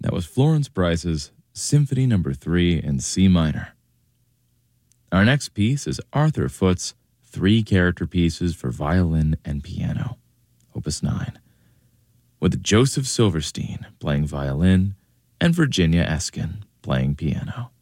That was Florence Price's Symphony No. 3 in C minor. Our next piece is Arthur Foote's 3 character pieces for violin and piano, Opus 9, with Joseph Silverstein playing violin and Virginia Eskin playing piano.